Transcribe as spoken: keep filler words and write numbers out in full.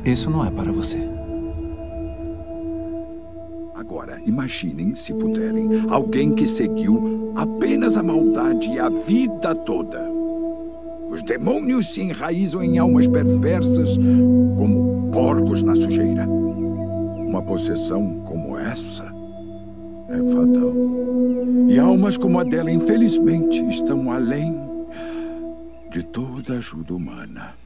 Isso não é para você. Agora, imaginem, se puderem, alguém que seguiu apenas a maldade a vida toda. Os demônios se enraizam em almas perversas como porcos na sujeira. Uma possessão como essa é fatal. E almas como a dela, infelizmente, estão além de toda ajuda humana.